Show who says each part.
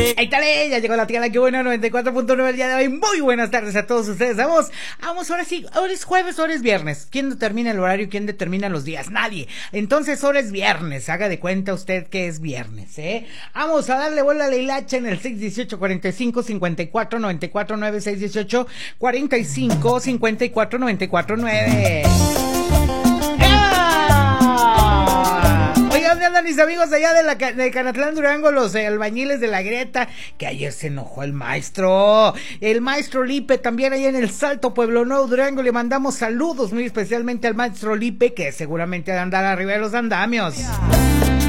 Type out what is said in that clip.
Speaker 1: Ahí está, ya llegó la tía, que buena, 94.9 el día de hoy. Muy buenas tardes a todos ustedes. Vamos, ahora sí, ahora es jueves, ahora es viernes. ¿Quién determina el horario? ¿Quién determina los días? Nadie. Entonces ahora es viernes, haga de cuenta usted que es viernes, Vamos a darle bola a la hilacha en el 618-45-54-94-9, 618-45-54-94-9. ¿Dónde andan mis amigos allá de Canatlán, Durango, los albañiles de la Grieta? Que ayer se enojó el maestro Lipe, también allá en el Salto, Pueblo Nuevo, Durango. Le mandamos saludos muy especialmente al maestro Lipe, que seguramente ha de andar arriba de los andamios.